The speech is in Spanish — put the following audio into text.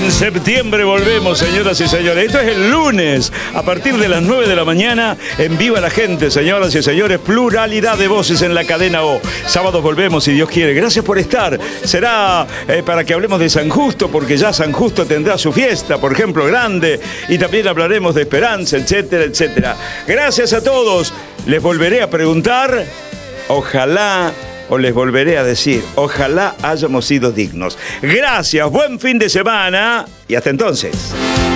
En septiembre volvemos, señoras y señores. Esto es el lunes, a partir de las 9 de la mañana, en Viva la Gente, señoras y señores. Pluralidad de voces en la cadena O. Sábados volvemos, si Dios quiere. Gracias por estar. Será para que hablemos de San Justo, porque ya San Justo tendrá su fiesta, por ejemplo, grande. Y también hablaremos de esperanza, etcétera, etcétera. Gracias a todos. Les volveré a preguntar, ojalá, o les volveré a decir, ojalá hayamos sido dignos. Gracias, buen fin de semana y hasta entonces.